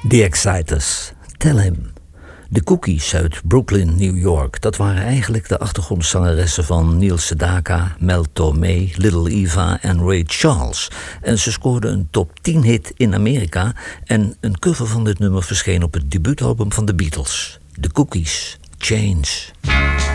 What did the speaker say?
The Exciters, Tell Him. De Cookies uit Brooklyn, New York. Dat waren eigenlijk de achtergrondzangeressen van Neil Sedaka, Mel Tormé, Little Eva en Ray Charles. En ze scoorden een top 10 hit in Amerika. En een cover van dit nummer verscheen op het debuutalbum van de Beatles. The Cookies, Change.